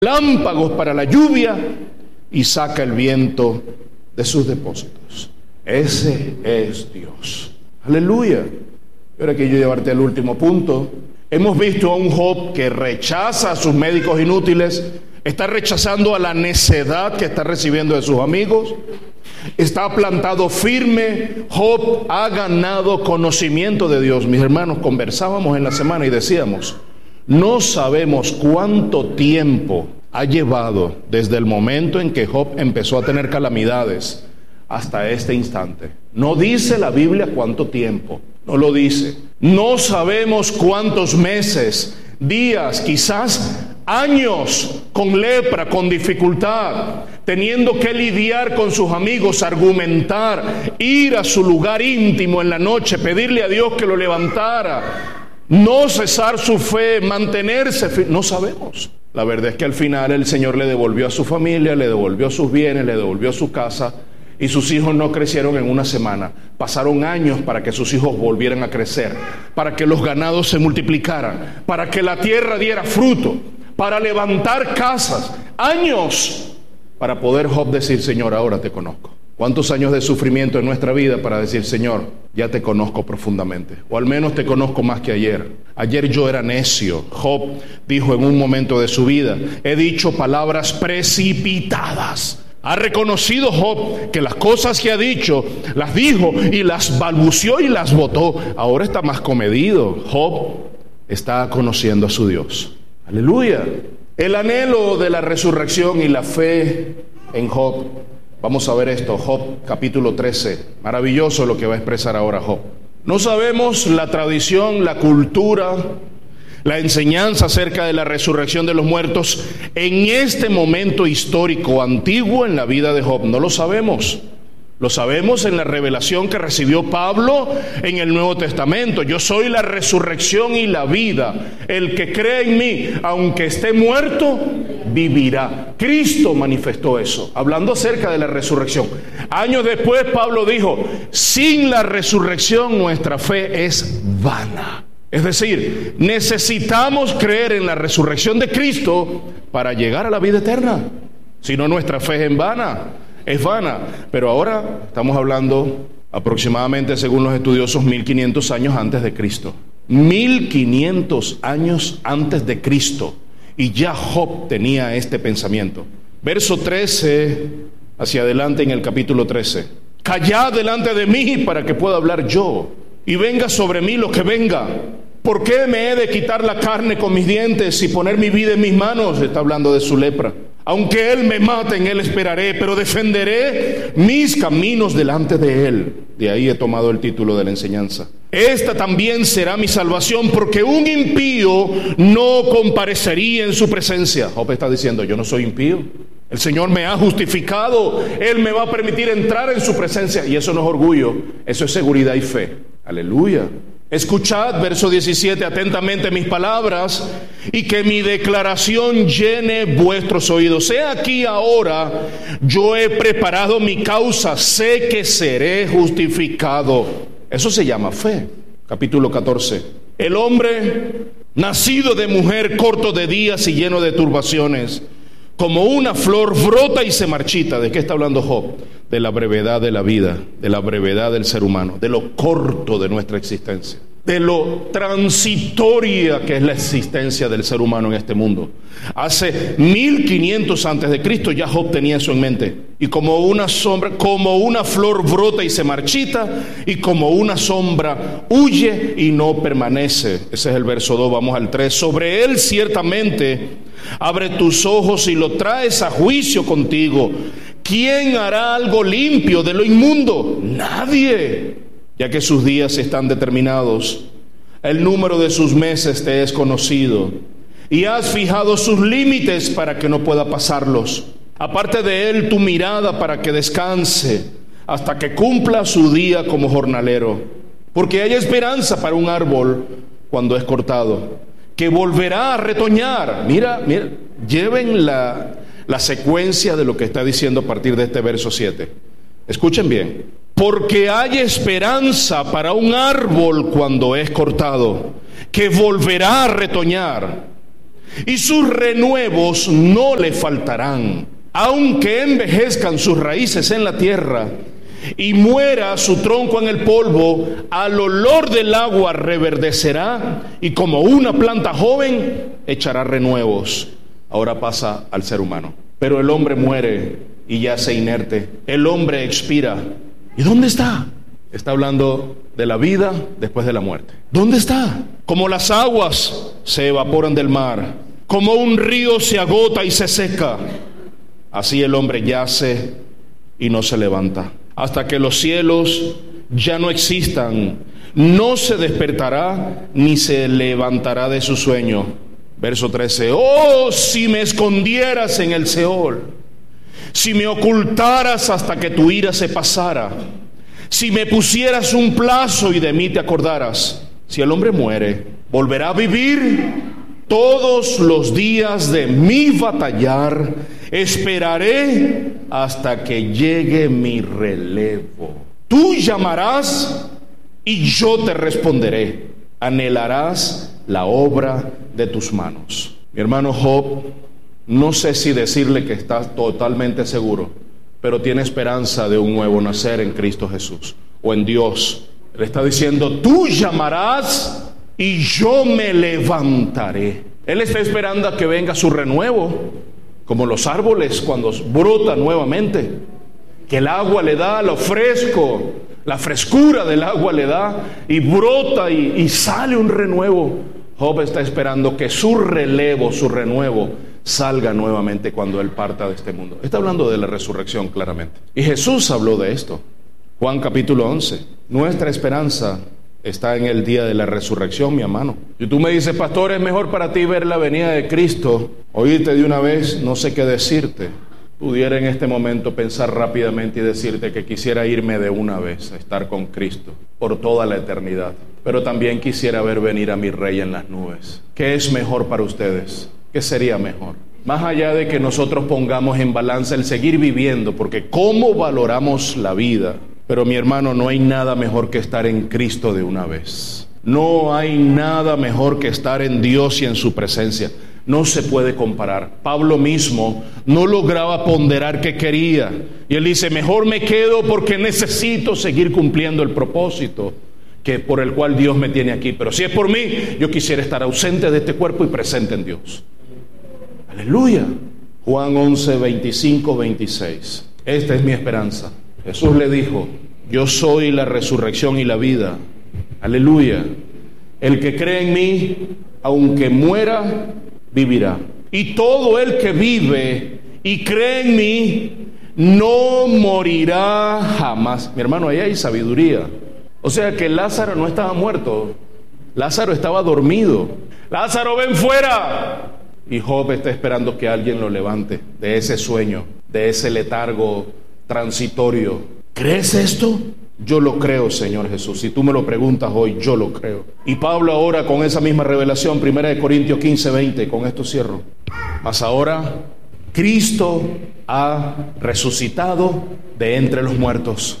lámpagos para la lluvia y saca el viento de sus depósitos. Ese es Dios. Aleluya. Ahora quiero llevarte al último punto. Hemos visto a un Job que rechaza a sus médicos inútiles, está rechazando a la necedad que está recibiendo de sus amigos, está plantado firme. Job ha ganado conocimiento de Dios. Mis hermanos, conversábamos en la semana y decíamos, no sabemos cuánto tiempo ha llevado desde el momento en que Job empezó a tener calamidades hasta este instante. No dice la Biblia cuánto tiempo, no lo dice. No sabemos cuántos meses, días, quizás años con lepra, con dificultad, teniendo que lidiar con sus amigos, argumentar, ir a su lugar íntimo en la noche, pedirle a Dios que lo levantara, no cesar su fe, mantenerse firme. No sabemos. La verdad es que al final el Señor le devolvió a su familia, le devolvió sus bienes, le devolvió su casa, y sus hijos no crecieron en una semana. Pasaron años para que sus hijos volvieran a crecer, para que los ganados se multiplicaran, para que la tierra diera fruto, para levantar casas. Años para poder Job decir, Señor, ahora te conozco. ¿Cuántos años de sufrimiento en nuestra vida para decir, Señor, ya te conozco profundamente? O al menos te conozco más que ayer. Ayer yo era necio. Job dijo en un momento de su vida, he dicho palabras precipitadas. Ha reconocido Job que las cosas que ha dicho, las dijo y las balbuceó y las botó. Ahora está más comedido. Job está conociendo a su Dios. Aleluya. El anhelo de la resurrección y la fe en Job. Vamos a ver esto, Job capítulo 13. Maravilloso lo que va a expresar ahora Job. No sabemos la tradición, la cultura, la enseñanza acerca de la resurrección de los muertos en este momento histórico antiguo en la vida de Job. No lo sabemos. Lo sabemos en la revelación que recibió Pablo en el Nuevo Testamento. Yo soy la resurrección y la vida. El que cree en mí, aunque esté muerto, vivirá. Cristo manifestó eso, hablando acerca de la resurrección. Años después Pablo dijo, sin la resurrección nuestra fe es vana. Es decir, necesitamos creer en la resurrección de Cristo para llegar a la vida eterna. Si no, nuestra fe es en vana. Es vana. Pero ahora estamos hablando aproximadamente, según los estudiosos, 1500 años antes de Cristo. 1500 años antes de Cristo. Y ya Job tenía este pensamiento. Verso 13, hacia adelante en el capítulo 13. Callad delante de mí para que pueda hablar yo, y venga sobre mí lo que venga. ¿Por qué me he de quitar la carne con mis dientes y poner mi vida en mis manos? Está hablando de su lepra. Aunque él me mate, en él esperaré, pero defenderé mis caminos delante de él. De ahí he tomado el título de la enseñanza. Esta también será mi salvación, porque un impío no comparecería en su presencia. Job está diciendo, yo no soy impío. El Señor me ha justificado. Él me va a permitir entrar en su presencia. Y eso no es orgullo, eso es seguridad y fe. Aleluya. Escuchad, verso 17, atentamente mis palabras, y que mi declaración llene vuestros oídos. He aquí ahora, yo he preparado mi causa, sé que seré justificado. Eso se llama fe. Capítulo 14. El hombre, nacido de mujer, corto de días y lleno de turbaciones, como una flor brota y se marchita. ¿De qué está hablando Job? De la brevedad de la vida, de la brevedad del ser humano, de lo corto de nuestra existencia, de lo transitoria que es la existencia del ser humano en este mundo. Hace 1500 antes de Cristo ya Job tenía eso en mente. Y como una sombra, como una flor brota y se marchita, y como una sombra huye y no permanece. Ese es el verso 2, vamos al 3. Sobre él ciertamente abre tus ojos y lo traes a juicio contigo. ¿Quién hará algo limpio de lo inmundo? Nadie, ya que sus días están determinados. El número de sus meses te es conocido, y has fijado sus límites para que no pueda pasarlos. Aparte de él tu mirada para que descanse, hasta que cumpla su día como jornalero. Porque hay esperanza para un árbol cuando es cortado, que volverá a retoñar. Mira, lleven la secuencia de lo que está diciendo a partir de este verso 7. Escuchen bien. Porque hay esperanza para un árbol cuando es cortado, que volverá a retoñar. y sus renuevos no le faltarán. Aunque envejezcan sus raíces en la tierra y muera su tronco en el polvo, al olor del agua reverdecerá, y como una planta joven echará renuevos. Ahora pasa al ser humano. Pero el hombre muere y yace inerte. El hombre expira. ¿Y dónde está? Está hablando de la vida después de la muerte. ¿Dónde está? Como las aguas se evaporan del mar, como un río se agota y se seca, así el hombre yace y no se levanta. Hasta que los cielos ya no existan, no se despertará ni se levantará de su sueño. Verso 13. Oh, si me escondieras en el Seol, si me ocultaras hasta que tu ira se pasara, si me pusieras un plazo y de mí te acordaras. Si el hombre muere, volverá a vivir todos los días de mi batallar. Esperaré hasta que llegue mi relevo. Tú llamarás y yo te responderé. Anhelarás la obra de tus manos. Mi hermano Job, no sé si decirle que está totalmente seguro, pero tiene esperanza de un nuevo nacer en Cristo Jesús o en Dios. Le está diciendo: tú llamarás y yo me levantaré. Él está esperando a que venga su renuevo, como los árboles cuando brotan nuevamente, que el agua le da lo fresco, la frescura del agua le da y brota y sale un renuevo. Job está esperando que su relevo, su renuevo, salga nuevamente cuando él parta de este mundo. Está hablando de la resurrección claramente. Y Jesús habló de esto. Juan capítulo 11. Nuestra esperanza está en el día de la resurrección, mi hermano. Si tú me dices: pastor, es mejor para ti ver la venida de Cristo, oírte de una vez, no sé qué decirte. Pudiera en este momento pensar rápidamente y decirte que quisiera irme de una vez a estar con Cristo por toda la eternidad, pero también quisiera ver venir a mi Rey en las nubes. ¿Qué es mejor para ustedes? ¿Qué sería mejor? Más allá de que nosotros pongamos en balanza el seguir viviendo, porque cómo valoramos la vida. Pero mi hermano, no hay nada mejor que estar en Cristo de una vez. No hay nada mejor que estar en Dios y en su presencia. No se puede comparar. Pablo mismo no lograba ponderar qué quería. Y él dice: mejor me quedo porque necesito seguir cumpliendo el propósito que por el cual Dios me tiene aquí. Pero si es por mí, yo quisiera estar ausente de este cuerpo y presente en Dios. Aleluya. Juan 11, 25, 26. Esta es mi esperanza. Jesús le dijo: yo soy la resurrección y la vida. Aleluya. El que cree en mí, aunque muera, vivirá. Y todo el que vive y cree en mí, no morirá jamás. Mi hermano, ahí hay sabiduría. O sea que Lázaro no estaba muerto. Lázaro estaba dormido. Lázaro, ven fuera. Y Job está esperando que alguien lo levante de ese sueño, de ese letargo transitorio. ¿Crees esto? Yo lo creo, Señor Jesús. Si tú me lo preguntas hoy, yo lo creo. Y Pablo ahora con esa misma revelación, 1 Corintios 15, 20, con esto cierro. Mas ahora Cristo ha resucitado de entre los muertos,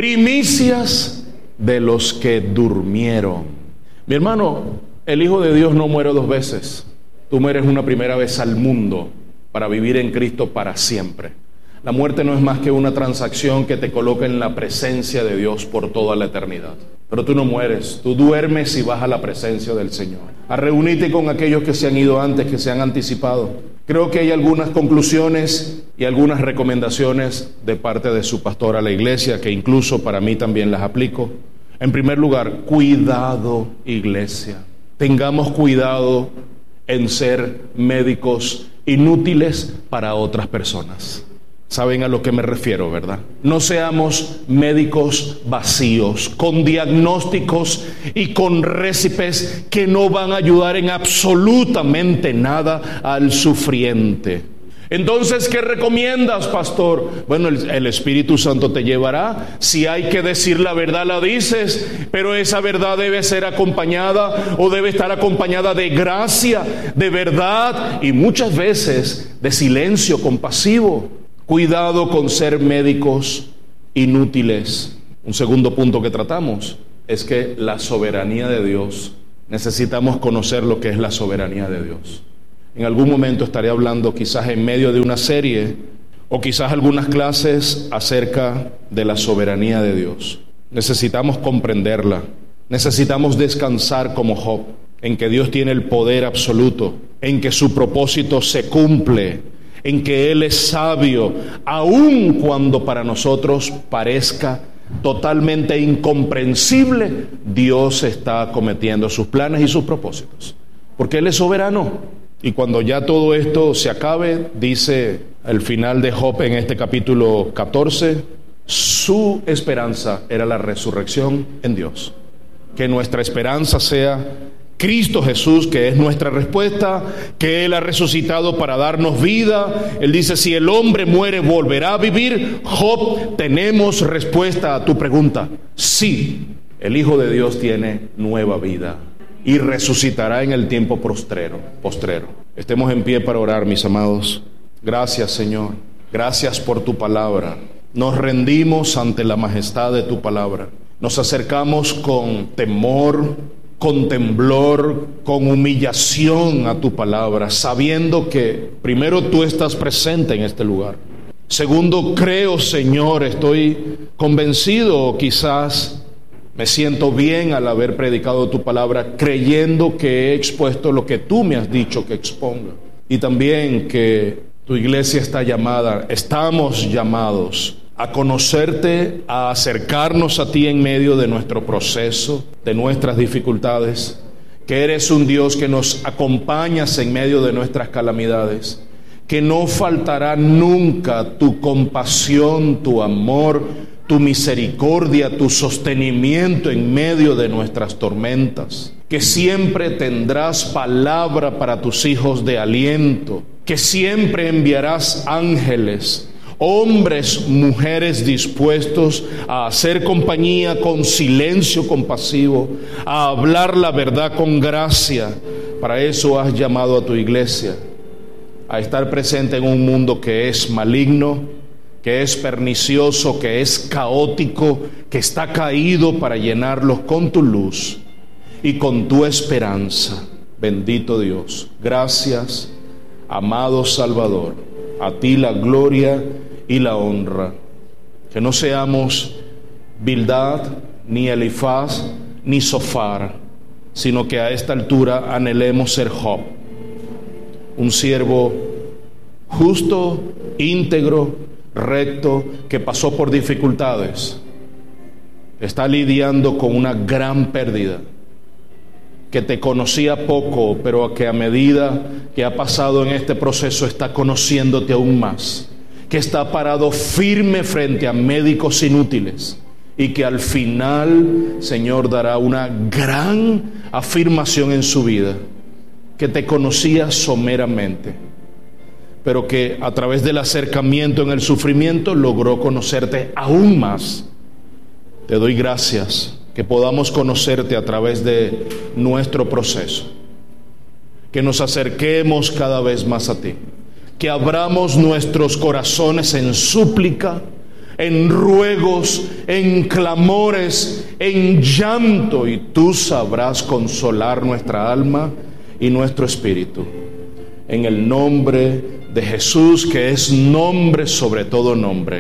primicias de los que durmieron. Mi hermano, el Hijo de Dios no muere dos veces. Tú mueres una primera vez al mundo para vivir en Cristo para siempre. La muerte no es más que una transacción que te coloca en la presencia de Dios por toda la eternidad. Pero tú no mueres, tú duermes y vas a la presencia del Señor, a reunirte con aquellos que se han ido antes, que se han anticipado. Creo que hay algunas conclusiones y algunas recomendaciones de parte de su pastor a la iglesia, que incluso para mí también las aplico. En primer lugar, cuidado, iglesia. Tengamos cuidado en ser médicos inútiles para otras personas. Saben a lo que me refiero, ¿verdad? No seamos médicos vacíos, con diagnósticos y con récipes que no van a ayudar en absolutamente nada al sufriente. Entonces, ¿qué recomiendas, pastor? Bueno, el Espíritu Santo te llevará. Si hay que decir la verdad, la dices, pero esa verdad debe ser acompañada o debe estar acompañada de gracia, de verdad y muchas veces de silencio compasivo. Cuidado con ser médicos inútiles. Un segundo punto que tratamos es que la soberanía de Dios, necesitamos conocer lo que es la soberanía de Dios. En algún momento estaré hablando quizás en medio de una serie o quizás algunas clases acerca de la soberanía de Dios. Necesitamos comprenderla, necesitamos descansar como Job, en que Dios tiene el poder absoluto, en que su propósito se cumple, en que Él es sabio, aun cuando para nosotros parezca totalmente incomprensible. Dios está acometiendo sus planes y sus propósitos, porque Él es soberano. Y cuando ya todo esto se acabe, dice el final de Job en este capítulo 14, su esperanza era la resurrección en Dios. Que nuestra esperanza sea Cristo Jesús, que es nuestra respuesta, que Él ha resucitado para darnos vida. Él dice, si el hombre muere, volverá a vivir. Job, tenemos respuesta a tu pregunta. Sí, el Hijo de Dios tiene nueva vida y resucitará en el tiempo postrero. Estemos en pie para orar, mis amados. Gracias, Señor. Gracias por tu palabra. Nos rendimos ante la majestad de tu palabra. Nos acercamos con temor, con temblor, con humillación a tu palabra, sabiendo que primero tú estás presente en este lugar. Segundo, creo, Señor, estoy convencido, quizás me siento bien al haber predicado tu palabra, creyendo que he expuesto lo que tú me has dicho que exponga. Y también que tu iglesia está llamada, estamos llamados a conocerte, a acercarnos a ti en medio de nuestro proceso, de nuestras dificultades, que eres un Dios que nos acompañas en medio de nuestras calamidades, que no faltará nunca tu compasión, tu amor, tu misericordia, tu sostenimiento en medio de nuestras tormentas, que siempre tendrás palabra para tus hijos de aliento, que siempre enviarás ángeles, hombres, mujeres dispuestos a hacer compañía con silencio compasivo, a hablar la verdad con gracia. Para eso has llamado a tu iglesia, a estar presente en un mundo que es maligno, que es pernicioso, que es caótico, que está caído, para llenarlos con tu luz y con tu esperanza. Bendito Dios, gracias, amado Salvador, a ti la gloria y la honra. Que no seamos Bildad, ni Elifaz, ni Sofar, sino que a esta altura anhelemos ser Job, un siervo justo, íntegro, recto, que pasó por dificultades, está lidiando con una gran pérdida, que te conocía poco, pero que a medida que ha pasado en este proceso está conociéndote aún más, que está parado firme frente a médicos inútiles y que al final, Señor, dará una gran afirmación en su vida, que te conocía someramente, pero que a través del acercamiento en el sufrimiento logró conocerte aún más. Te doy gracias que podamos conocerte a través de nuestro proceso, que nos acerquemos cada vez más a ti, que abramos nuestros corazones en súplica, en ruegos, en clamores, en llanto, y tú sabrás consolar nuestra alma y nuestro espíritu. En el nombre de Jesús, que es nombre sobre todo nombre.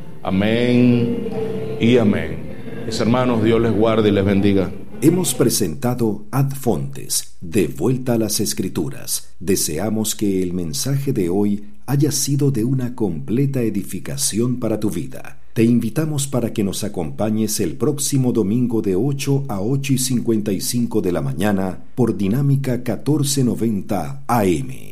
Amén y amén. Mis hermanos, Dios les guarde y les bendiga. Hemos presentado Ad Fontes, de vuelta a las Escrituras. Deseamos que el mensaje de hoy haya sido de una completa edificación para tu vida. Te invitamos para que nos acompañes el próximo domingo de 8 a 8:55 de la mañana por Dinámica 1490 AM.